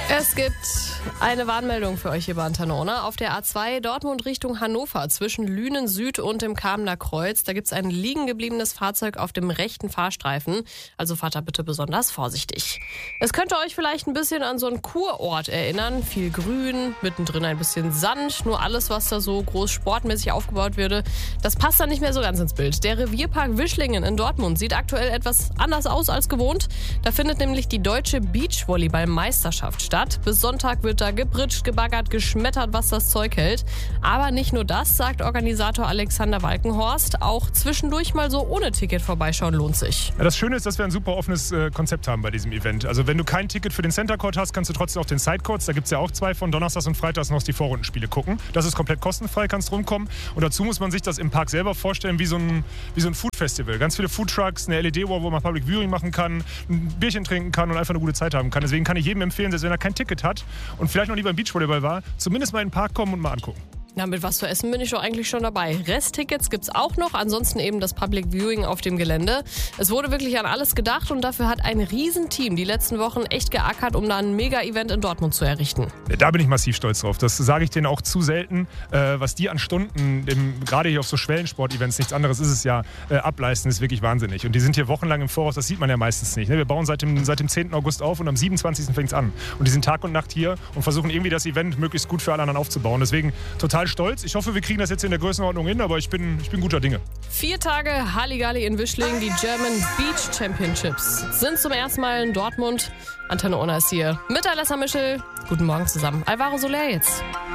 Es gibt eine Warnmeldung für euch hier bei Antenne Unna. Auf der A2 Dortmund Richtung Hannover zwischen Lünen Süd und dem Kamener Kreuz. Da gibt es ein liegen gebliebenes Fahrzeug auf dem rechten Fahrstreifen. Also fahrt da bitte besonders vorsichtig. Es könnte euch vielleicht ein bisschen an so einen Kurort erinnern. Viel Grün, mittendrin ein bisschen Sand. Nur alles, was da so groß sportmäßig aufgebaut würde, das passt dann nicht mehr so ganz ins Bild. Der Revierpark Wischlingen in Dortmund sieht aktuell etwas anders aus als gewohnt. Da findet nämlich die deutsche Beachvolleyball-Meisterschaft statt. Bis Sonntag wird da gebritscht, gebaggert, geschmettert, was das Zeug hält. Aber nicht nur das, sagt Organisator Alexander Walkenhorst. Auch zwischendurch mal so ohne Ticket vorbeischauen lohnt sich. Ja, das Schöne ist, dass wir ein super offenes Konzept haben bei diesem Event. Also wenn du kein Ticket für den Center Court hast, kannst du trotzdem auf den Side Courts, da gibt es ja auch 2 von Donnerstags und Freitags noch die Vorrundenspiele gucken. Das ist komplett kostenfrei, kannst rumkommen. Und dazu muss man sich das im Park selber vorstellen wie so ein Food Festival. Ganz viele Food Trucks, eine LED-Wall, wo man Public Viewing machen kann, ein Bierchen trinken kann und einfach eine gute Zeit haben kann. Deswegen kann ich jedem empfehlen, selbst wenn er kein Ticket hat und vielleicht noch nie beim Beachvolleyball war, zumindest mal in den Park kommen und mal angucken. Na, mit was zu essen bin ich doch eigentlich schon dabei. Resttickets gibt's auch noch, ansonsten eben das Public Viewing auf dem Gelände. Es wurde wirklich an alles gedacht und dafür hat ein Riesenteam die letzten Wochen echt geackert, um da ein Mega-Event in Dortmund zu errichten. Da bin ich massiv stolz drauf. Das sage ich denen auch zu selten. Was die an Stunden, gerade hier auf so Schwellensport-Events, nichts anderes ist es ja, ableisten, ist wirklich wahnsinnig. Und die sind hier wochenlang im Voraus, das sieht man ja meistens nicht. Wir bauen seit dem 10. August auf und am 27. fängt es an. Und die sind Tag und Nacht hier und versuchen irgendwie das Event möglichst gut für alle anderen aufzubauen. Deswegen total stolz. Ich hoffe, wir kriegen das jetzt in der Größenordnung hin, aber ich bin guter Dinge. 4 Tage Halligalli in Wischlingen, die German Beach Championships sind zum ersten Mal in Dortmund. Antenne Unna ist hier mit Alessa Mischel. Guten Morgen zusammen. Alvaro Soler jetzt.